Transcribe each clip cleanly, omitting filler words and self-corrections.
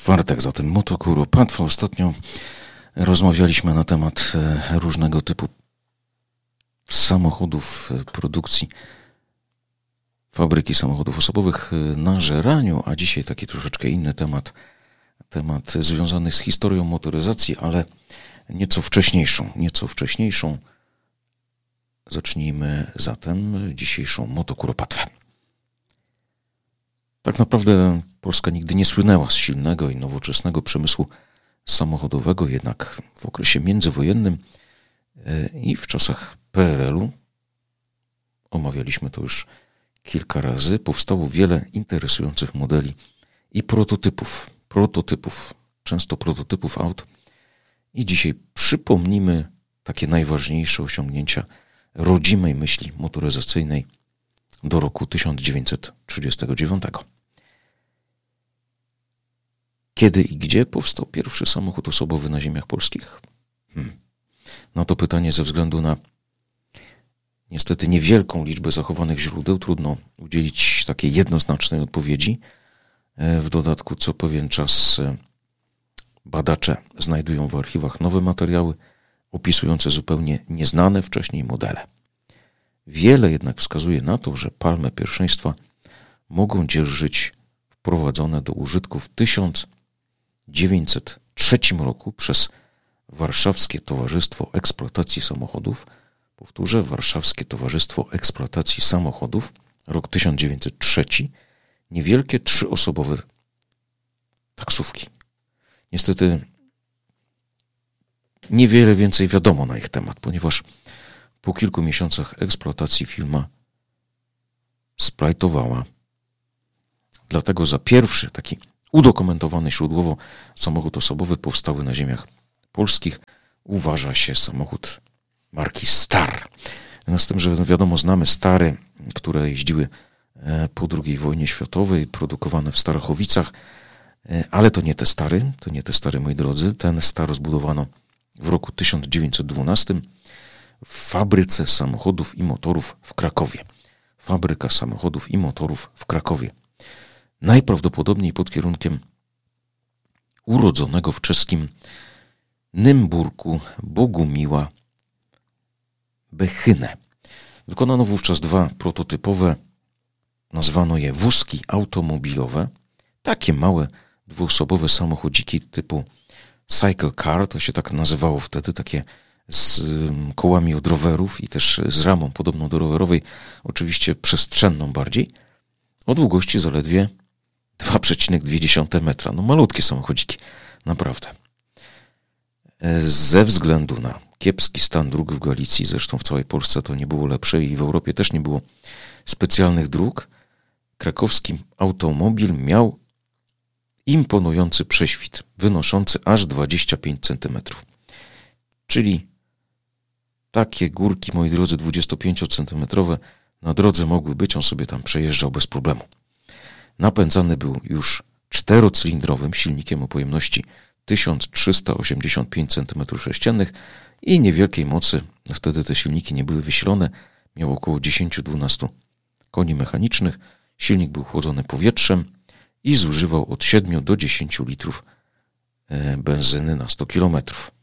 czwartek, zatem Motoguru Patwa. Ostatnio rozmawialiśmy na temat różnego typu samochodów, produkcji fabryki samochodów osobowych na Żeraniu, a dzisiaj taki troszeczkę inny temat związany z historią motoryzacji, ale nieco wcześniejszą. Zacznijmy zatem dzisiejszą Motokuropatwę. Tak naprawdę Polska nigdy nie słynęła z silnego i nowoczesnego przemysłu samochodowego, jednak w okresie międzywojennym i w czasach PRL-u, omawialiśmy to już kilka razy, powstało wiele interesujących modeli i często prototypów aut. I dzisiaj przypomnimy takie najważniejsze osiągnięcia rodzimej myśli motoryzacyjnej do roku 1939. Kiedy i gdzie powstał pierwszy samochód osobowy na ziemiach polskich? Na to pytanie ze względu na niestety niewielką liczbę zachowanych źródeł trudno udzielić takiej jednoznacznej odpowiedzi. W dodatku co pewien czas badacze znajdują w archiwach nowe materiały opisujące zupełnie nieznane wcześniej modele. Wiele jednak wskazuje na to, że palmę pierwszeństwa mogą dzierżyć wprowadzone do użytku w 1903 roku przez Warszawskie Towarzystwo Eksploatacji Samochodów. Powtórzę, Warszawskie Towarzystwo Eksploatacji Samochodów, rok 1903, niewielkie 3-osobowe taksówki. Niestety niewiele więcej wiadomo na ich temat, ponieważ po kilku miesiącach eksploatacji firma splajtowała. Dlatego za pierwszy taki udokumentowany źródłowo samochód osobowy powstały na ziemiach polskich uważa się samochód marki Star. Z tym, że wiadomo, znamy Stary, które jeździły po II wojnie światowej, produkowane w Starachowicach, ale to nie te Stary, moi drodzy. Ten Star zbudowano w roku 1912 w fabryce samochodów i motorów w Krakowie. Fabryka samochodów i motorów w Krakowie. Najprawdopodobniej pod kierunkiem urodzonego w czeskim Nymburku Bogumiła Bechyne. Wykonano wówczas 2 prototypowe, nazwano je wózki automobilowe, takie małe, 2-osobowe samochodziki typu cycle car, to się tak nazywało wtedy, takie z kołami od rowerów i też z ramą podobną do rowerowej, oczywiście przestrzenną bardziej, o długości zaledwie 2,2 metra. No malutkie samochodziki, naprawdę. Ze względu na kiepski stan dróg w Galicji, zresztą w całej Polsce to nie było lepsze i w Europie też nie było specjalnych dróg, krakowski automobil miał imponujący prześwit, wynoszący aż 25 cm. Czyli takie górki, moi drodzy, 25-centymetrowe na drodze mogły być, on sobie tam przejeżdżał bez problemu. Napędzany był już 4-cylindrowym silnikiem o pojemności 1385 cm3 i niewielkiej mocy. Wtedy te silniki nie były wysilone, miał około 10-12 koni mechanicznych. Silnik był chłodzony powietrzem i zużywał od 7 do 10 litrów benzyny na 100 km.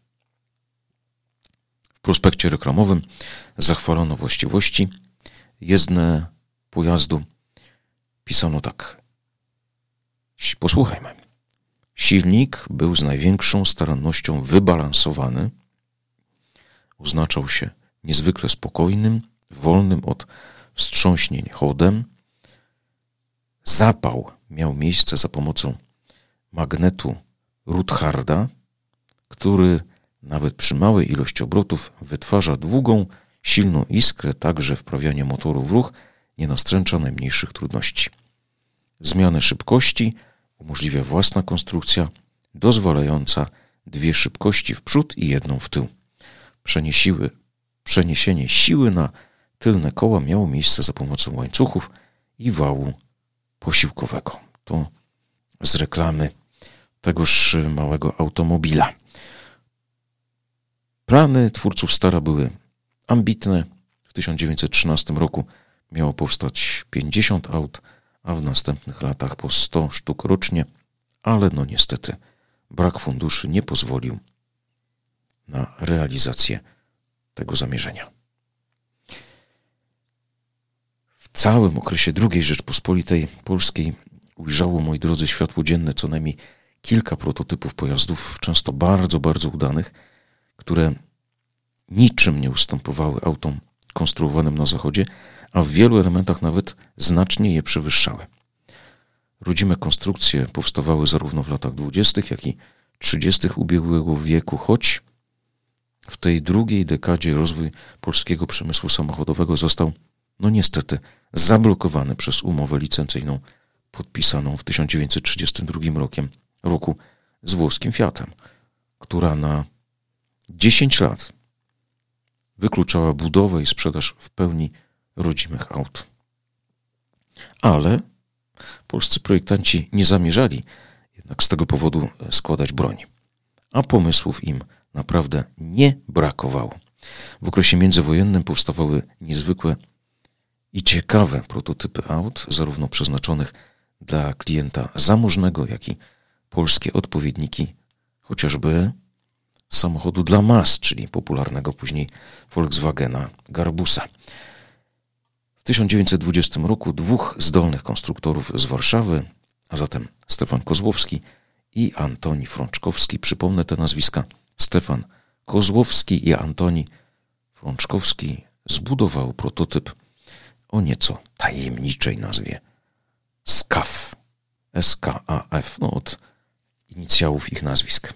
W prospekcie reklamowym zachwalono właściwości jezdne pojazdu. Pisano tak. Posłuchajmy. Silnik był z największą starannością wybalansowany. Oznaczał się niezwykle spokojnym, wolnym od wstrząśnień chodem. Zapał miał miejsce za pomocą magnetu Rutharda, który nawet przy małej ilości obrotów wytwarza długą, silną iskrę, tak że wprawianie motoru w ruch nie nastręcza najmniejszych trudności. Zmianę szybkości umożliwia własna konstrukcja dozwalająca 2 szybkości w przód i 1 w tył. Przeniesienie siły na tylne koła miało miejsce za pomocą łańcuchów i wału posiłkowego. To z reklamy tegoż małego automobila. Plany twórców Stara były ambitne. W 1913 roku miało powstać 50 aut, a w następnych latach po 100 sztuk rocznie, ale no niestety brak funduszy nie pozwolił na realizację tego zamierzenia. W całym okresie II Rzeczpospolitej Polskiej ujrzało, moi drodzy, światło dzienne co najmniej kilka prototypów pojazdów, często bardzo, bardzo udanych, które niczym nie ustępowały autom konstruowanym na Zachodzie, a w wielu elementach nawet znacznie je przewyższały. Rodzime konstrukcje powstawały zarówno w latach 20., jak i 30. ubiegłego wieku, choć w tej drugiej dekadzie rozwój polskiego przemysłu samochodowego został, no niestety, zablokowany przez umowę licencyjną podpisaną w 1932 roku z włoskim Fiatem, która na 10 lat wykluczała budowę i sprzedaż w pełni rodzimych aut. Ale polscy projektanci nie zamierzali jednak z tego powodu składać broń, a pomysłów im naprawdę nie brakowało. W okresie międzywojennym powstawały niezwykłe i ciekawe prototypy aut, zarówno przeznaczonych dla klienta zamożnego, jak i polskie odpowiedniki chociażby samochodu dla mas, czyli popularnego później Volkswagena Garbusa. W 1920 roku dwóch zdolnych konstruktorów z Warszawy, a zatem Stefan Kozłowski i Antoni Frączkowski, przypomnę te nazwiska, Stefan Kozłowski i Antoni Frączkowski, zbudował prototyp o nieco tajemniczej nazwie SKAF, SKAF, no od inicjałów ich nazwisk.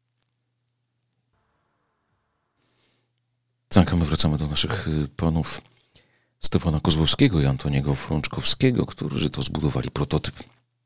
Tak, a my wracamy do naszych panów Stefana Kozłowskiego i Antoniego Frączkowskiego, którzy to zbudowali prototyp.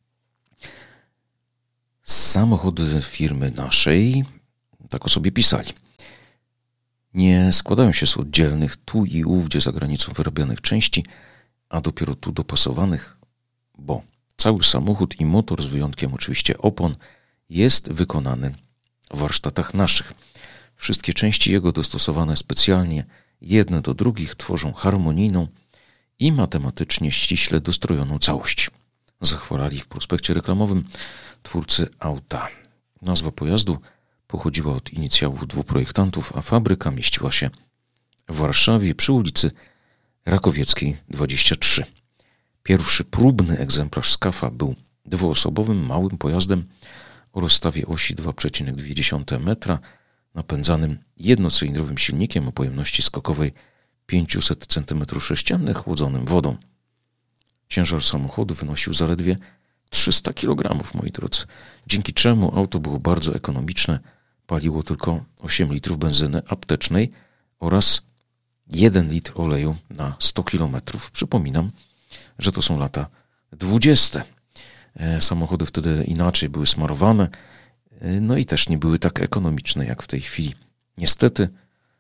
Samochody firmy naszej, tak o sobie pisali, nie składają się z oddzielnych tu i ówdzie za granicą wyrabianych części, a dopiero tu dopasowanych, bo cały samochód i motor, z wyjątkiem oczywiście opon, jest wykonany w warsztatach naszych. Wszystkie części jego dostosowane specjalnie jedne do drugich tworzą harmonijną i matematycznie ściśle dostrojoną całość. Zachwalali w prospekcie reklamowym twórcy auta. Nazwa pojazdu pochodziła od inicjałów dwóch projektantów, a fabryka mieściła się w Warszawie przy ulicy Rakowieckiej 23. Pierwszy próbny egzemplarz SKAF-a był dwuosobowym, małym pojazdem o rozstawie osi 2,2 metra, napędzanym jednocylindrowym silnikiem o pojemności skokowej 500 cm3, chłodzonym wodą. Ciężar samochodu wynosił zaledwie 300 kg, moi drodzy, dzięki czemu auto było bardzo ekonomiczne, paliło tylko 8 litrów benzyny aptecznej oraz 1 litr oleju na 100 km. Przypominam, że to są lata 20. Samochody wtedy inaczej były smarowane, no i też nie były tak ekonomiczne jak w tej chwili. Niestety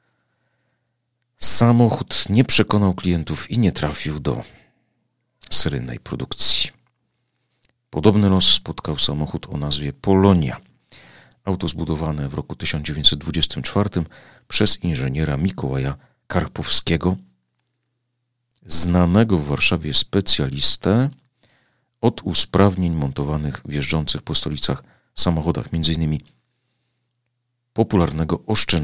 samochód nie przekonał klientów i nie trafił do seryjnej produkcji. Podobny los spotkał samochód o nazwie Polonia. Auto zbudowane w roku 1924 przez inżyniera Mikołaja Karpowskiego, znanego w Warszawie specjalistę od usprawnień montowanych w jeżdżących po stolicach samochodach, m.in. popularnego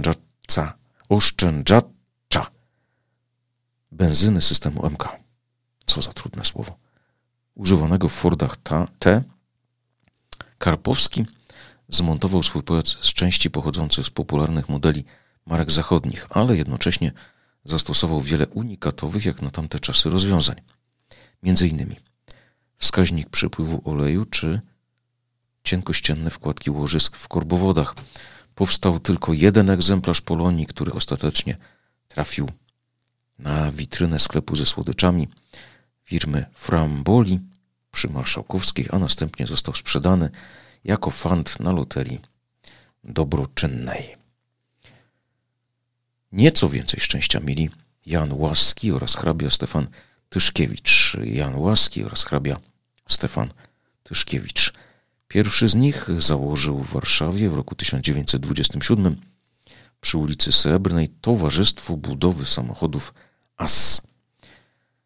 oszczędzacza benzyny systemu MK. Co za trudne słowo. Używanego w Fordach T. Karpowski zmontował swój pojazd z części pochodzących z popularnych modeli marek zachodnich, ale jednocześnie zastosował wiele unikatowych jak na tamte czasy rozwiązań. Między innymi wskaźnik przepływu oleju czy cienkościenne wkładki łożysk w korbowodach. Powstał tylko jeden egzemplarz Polonii, który ostatecznie trafił na witrynę sklepu ze słodyczami firmy Framboli przy Marszałkowskiej, a następnie został sprzedany jako fant na loterii dobroczynnej. Nieco więcej szczęścia mieli Jan Łaski oraz hrabia Stefan Tyszkiewicz. Jan Łaski oraz hrabia Stefan Tyszkiewicz. Pierwszy z nich założył w Warszawie w roku 1927 przy ulicy Srebrnej Towarzystwo Budowy Samochodów AS.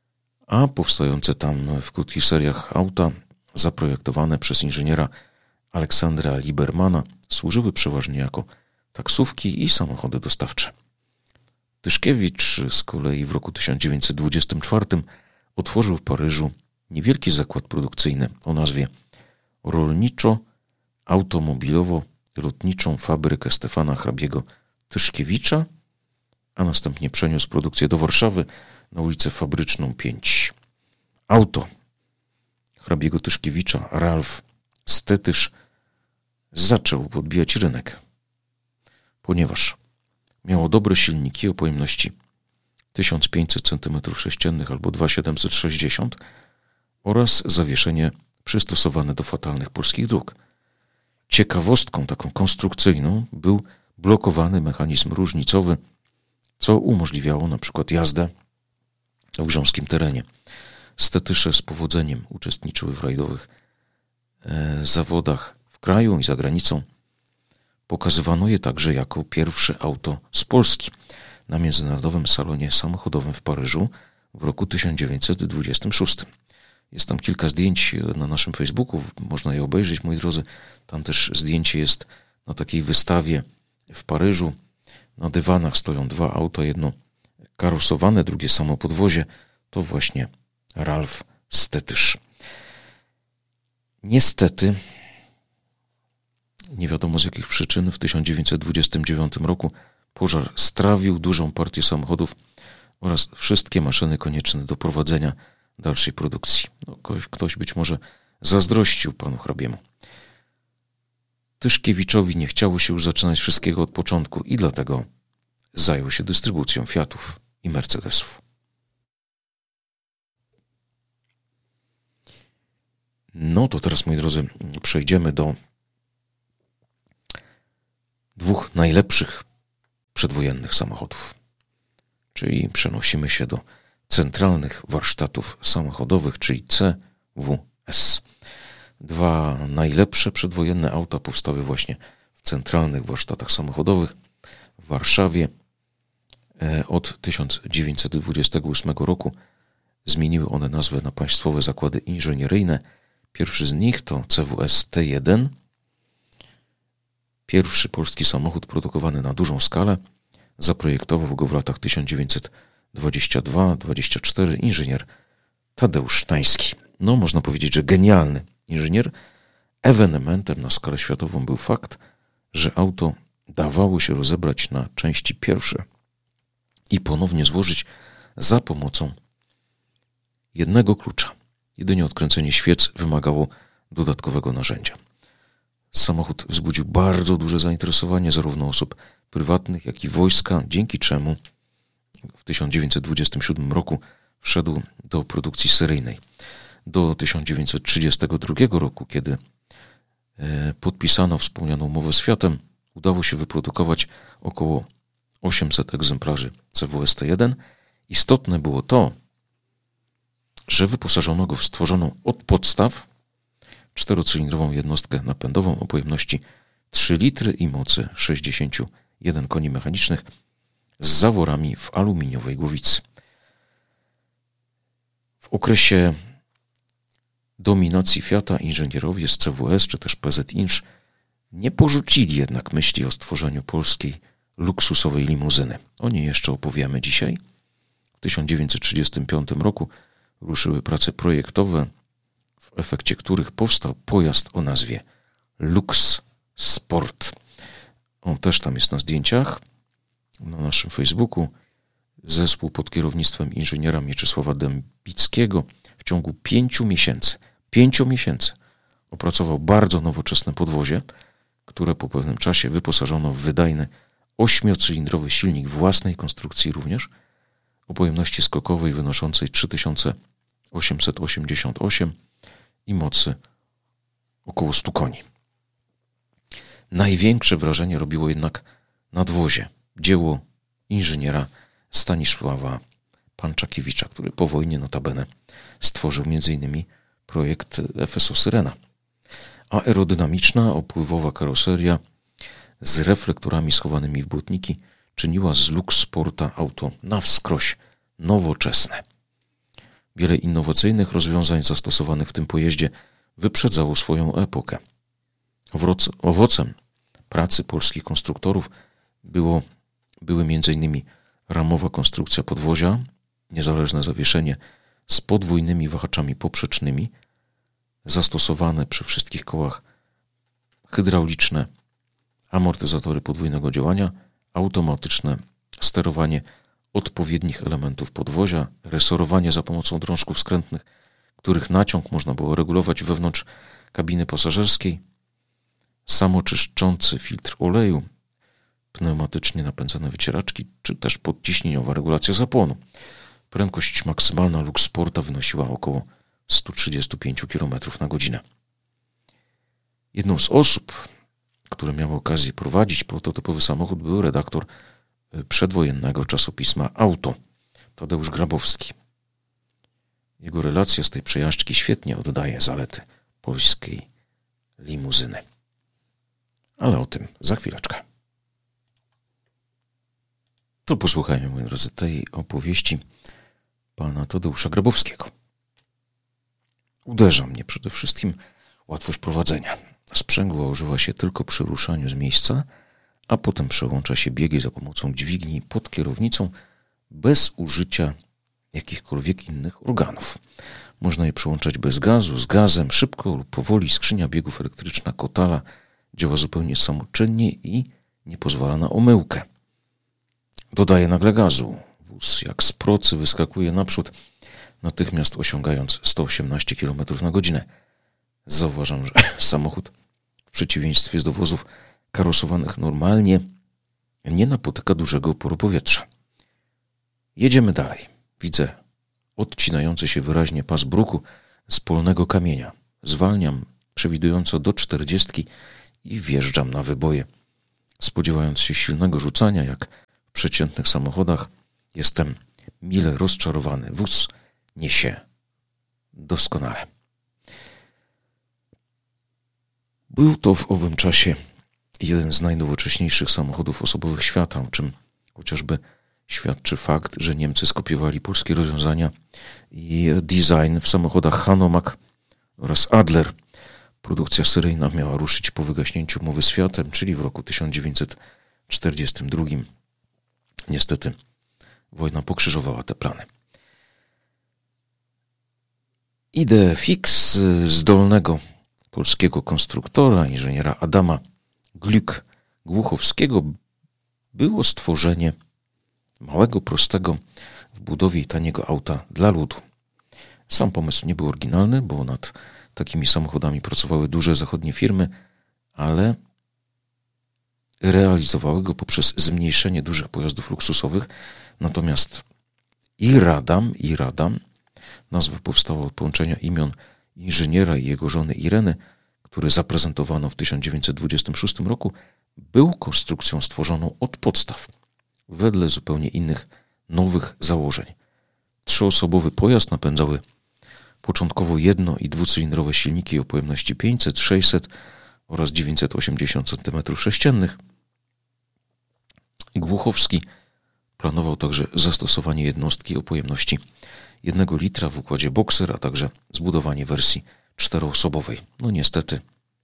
A powstające tam w krótkich seriach auta zaprojektowane przez inżyniera Aleksandra Libermana służyły przeważnie jako taksówki i samochody dostawcze. Tyszkiewicz z kolei w roku 1924 otworzył w Paryżu niewielki zakład produkcyjny o nazwie Rolniczo-Automobilowo-Lotniczą Fabrykę Stefana Hrabiego Tyszkiewicza, a następnie przeniósł produkcję do Warszawy na ulicę Fabryczną 5. Auto hrabiego Tyszkiewicza, Ralf Stetysz, zaczął podbijać rynek, ponieważ miało dobre silniki o pojemności 1500 cm3 albo 2760 oraz zawieszenie przystosowane do fatalnych polskich dróg. Ciekawostką taką konstrukcyjną był blokowany mechanizm różnicowy, co umożliwiało na przykład jazdę w grząskim terenie. Stetysze z powodzeniem uczestniczyły w rajdowych zawodach w kraju i za granicą. Pokazywano je także jako pierwsze auto z Polski na Międzynarodowym Salonie Samochodowym w Paryżu w roku 1926. Jest tam kilka zdjęć na naszym Facebooku, można je obejrzeć, moi drodzy. Tam też zdjęcie jest na takiej wystawie w Paryżu. Na dywanach stoją dwa auta, jedno karosowane, drugie samo podwozie. To właśnie Ralf Stetysz. Niestety, nie wiadomo z jakich przyczyn, w 1929 roku pożar strawił dużą partię samochodów oraz wszystkie maszyny konieczne do prowadzenia dalszej produkcji. Ktoś być może zazdrościł panu hrabiemu. Tyszkiewiczowi nie chciało się już zaczynać wszystkiego od początku i dlatego zajął się dystrybucją Fiatów i Mercedesów. No to teraz, moi drodzy, przejdziemy do dwóch najlepszych przedwojennych samochodów. Czyli przenosimy się do centralnych warsztatów samochodowych, czyli CWS. Dwa najlepsze przedwojenne auta powstały właśnie w centralnych warsztatach samochodowych w Warszawie. Od 1928 roku zmieniły one nazwę na Państwowe Zakłady Inżynieryjne. Pierwszy z nich to CWS T1. Pierwszy polski samochód produkowany na dużą skalę. Zaprojektował go w latach 1922-24 inżynier Tadeusz Sztański. No, można powiedzieć, że genialny inżynier. Ewenementem na skalę światową był fakt, że auto dawało się rozebrać na części pierwsze i ponownie złożyć za pomocą jednego klucza. Jedynie odkręcenie świec wymagało dodatkowego narzędzia. Samochód wzbudził bardzo duże zainteresowanie zarówno osób prywatnych, jak i wojska, dzięki czemu w 1927 roku wszedł do produkcji seryjnej. Do 1932 roku, kiedy podpisano wspomnianą umowę z Fiatem, udało się wyprodukować około 800 egzemplarzy CWS T1. Istotne było to, że wyposażono go w stworzoną od podstaw czterocylindrową jednostkę napędową o pojemności 3 litry i mocy 61 koni mechanicznych z zaworami w aluminiowej głowicy. W okresie dominacji Fiata inżynierowie z CWS czy też PZ Inż nie porzucili jednak myśli o stworzeniu polskiej luksusowej limuzyny. O niej jeszcze opowiemy dzisiaj. W 1935 roku ruszyły prace projektowe, w efekcie których powstał pojazd o nazwie Lux Sport. On też tam jest na zdjęciach na naszym Facebooku. Zespół pod kierownictwem inżyniera Mieczysława Dębickiego w ciągu 5 miesięcy opracował bardzo nowoczesne podwozie, które po pewnym czasie wyposażono w wydajny 8-cylindrowy silnik własnej konstrukcji również, o pojemności skokowej wynoszącej 3888 i mocy około 100 koni. Największe wrażenie robiło jednak nadwozie, dzieło inżyniera Stanisława Panczakiewicza, który po wojnie notabene stworzył m.in. projekt FSO Syrena. Aerodynamiczna, opływowa karoseria z reflektorami schowanymi w błotniki czyniła z Lux Sporta auto na wskroś nowoczesne. Wiele innowacyjnych rozwiązań zastosowanych w tym pojeździe wyprzedzało swoją epokę. Owocem pracy polskich konstruktorów były m.in. ramowa konstrukcja podwozia, niezależne zawieszenie z podwójnymi wahaczami poprzecznymi, zastosowane przy wszystkich kołach hydrauliczne amortyzatory podwójnego działania, automatyczne sterowanie odpowiednich elementów podwozia, resorowanie za pomocą drążków skrętnych, których naciąg można było regulować wewnątrz kabiny pasażerskiej, samoczyszczący filtr oleju, pneumatycznie napędzane wycieraczki, czy też podciśnieniowa regulacja zapłonu. Prędkość maksymalna Lux Sporta wynosiła około 135 km na godzinę. Jedną z osób, które miały okazję prowadzić prototypowy samochód, był redaktor przedwojennego czasopisma Auto, Tadeusz Grabowski. Jego relacja z tej przejażdżki świetnie oddaje zalety polskiej limuzyny. Ale o tym za chwileczkę. To posłuchajmy, moi drodzy, tej opowieści pana Tadeusza Grabowskiego. Uderza mnie przede wszystkim łatwość prowadzenia. Sprzęgła używa się tylko przy ruszaniu z miejsca, a potem przełącza się biegi za pomocą dźwigni pod kierownicą bez użycia jakichkolwiek innych organów. Można je przełączać bez gazu, z gazem, szybko lub powoli. Skrzynia biegów elektryczna Kotala działa zupełnie samoczynnie i nie pozwala na omyłkę. Dodaje nagle gazu. Wóz jak z procy wyskakuje naprzód, natychmiast osiągając 118 km na godzinę. Zauważam, że samochód, w przeciwieństwie do wozów karosowanych normalnie, nie napotyka dużego oporu powietrza. Jedziemy dalej. Widzę odcinający się wyraźnie pas bruku z polnego kamienia. Zwalniam przewidująco do 40 i wjeżdżam na wyboje. Spodziewając się silnego rzucania, jak w przeciętnych samochodach, jestem mile rozczarowany. Wóz niesie doskonale. Był to w owym czasie jeden z najnowocześniejszych samochodów osobowych świata, o czym chociażby świadczy fakt, że Niemcy skopiowali polskie rozwiązania i design w samochodach Hanomag oraz Adler. Produkcja seryjna miała ruszyć po wygaśnięciu umowy z Fiatem, czyli w roku 1942. Niestety wojna pokrzyżowała te plany. Ideę fix zdolnego polskiego konstruktora, inżyniera Adama Gluck-Głuchowskiego było stworzenie małego, prostego w budowie i taniego auta dla ludu. Sam pomysł nie był oryginalny, bo nad takimi samochodami pracowały duże zachodnie firmy, ale realizowały go poprzez zmniejszenie dużych pojazdów luksusowych. Natomiast i Radam, nazwa powstała od połączenia imion inżyniera i jego żony Ireny, który zaprezentowano w 1926 roku, był konstrukcją stworzoną od podstaw, wedle zupełnie innych, nowych założeń. 3-osobowy pojazd napędzały początkowo jedno- i dwucylindrowe silniki o pojemności 500, 600 oraz 980 cm3. Głuchowski planował także zastosowanie jednostki o pojemności 1 litra w układzie Boxer, a także zbudowanie wersji 4-osobowej. No niestety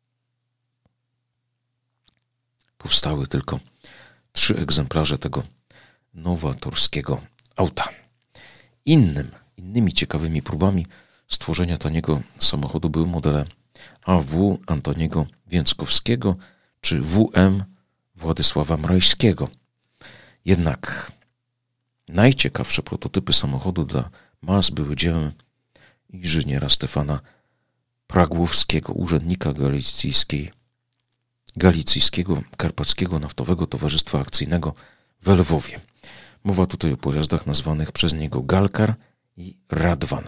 powstały tylko 3 egzemplarze tego nowatorskiego auta. Innymi ciekawymi próbami stworzenia taniego samochodu były modele AW Antoniego Więckowskiego czy WM Władysława Mrajskiego. Jednak najciekawsze prototypy samochodu dla mas były dziełem inżyniera Stefana Pragłowskiego, urzędnika Galicyjskiego Karpackiego Naftowego Towarzystwa Akcyjnego w Lwowie. Mowa tutaj o pojazdach nazwanych przez niego Galkar i Radwan.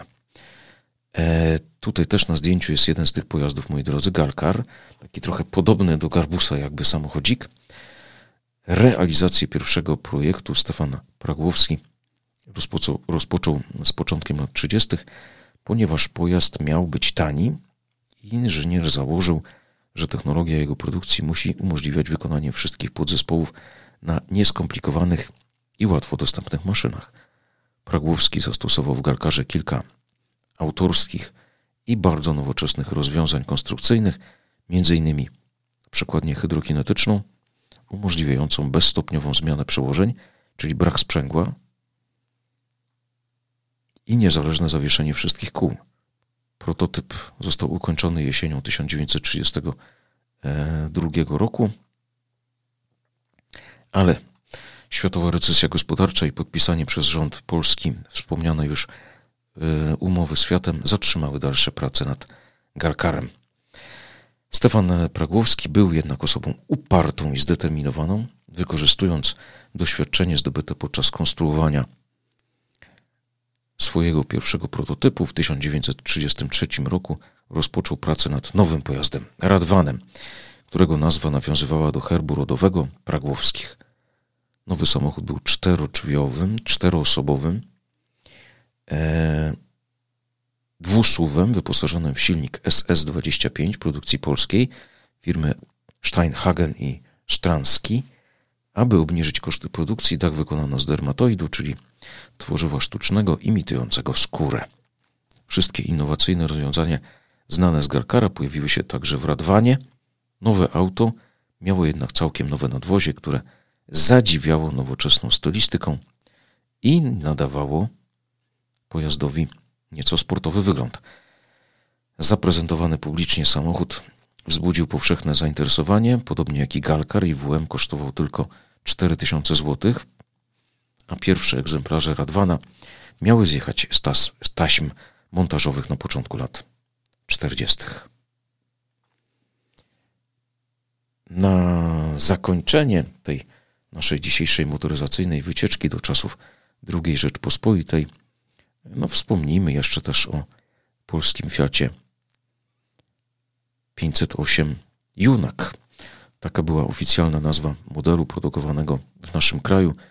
Tutaj też na zdjęciu jest jeden z tych pojazdów, moi drodzy, Galkar, taki trochę podobny do Garbusa jakby samochodzik. Realizację pierwszego projektu Stefan Pragłowski rozpoczął z początkiem lat 30., ponieważ pojazd miał być tani. Inżynier założył, że technologia jego produkcji musi umożliwiać wykonanie wszystkich podzespołów na nieskomplikowanych i łatwo dostępnych maszynach. Pragłowski zastosował w Galkarze kilka autorskich i bardzo nowoczesnych rozwiązań konstrukcyjnych, m.in. przekładnię hydrokinetyczną umożliwiającą bezstopniową zmianę przełożeń, czyli brak sprzęgła i niezależne zawieszenie wszystkich kół. Prototyp został ukończony jesienią 1932 roku, ale światowa recesja gospodarcza i podpisanie przez rząd polski wspomnianej już umowy z Fiatem zatrzymały dalsze prace nad Galkarem. Stefan Pragłowski był jednak osobą upartą i zdeterminowaną, wykorzystując doświadczenie zdobyte podczas konstruowania swojego pierwszego prototypu w 1933 roku rozpoczął pracę nad nowym pojazdem, Radwanem, którego nazwa nawiązywała do herbu rodowego Pragłowskich. Nowy samochód był czteroosobowym, dwusuwem wyposażonym w silnik SS-25 produkcji polskiej firmy Steinhagen i Stranski. Aby obniżyć koszty produkcji, dach wykonano z dermatoidu, czyli tworzywa sztucznego imitującego skórę. Wszystkie innowacyjne rozwiązania znane z Galkara pojawiły się także w Radwanie. Nowe auto miało jednak całkiem nowe nadwozie, które zadziwiało nowoczesną stylistyką i nadawało pojazdowi nieco sportowy wygląd. Zaprezentowany publicznie samochód wzbudził powszechne zainteresowanie, podobnie jak i Galkar, i WM kosztował tylko 4000 zł, a pierwsze egzemplarze Radwana miały zjechać z taśm montażowych na początku lat 40. Na zakończenie tej naszej dzisiejszej motoryzacyjnej wycieczki do czasów II Rzeczpospolitej wspomnijmy jeszcze też o polskim Fiacie 508 Junak. Taka była oficjalna nazwa modelu produkowanego w naszym kraju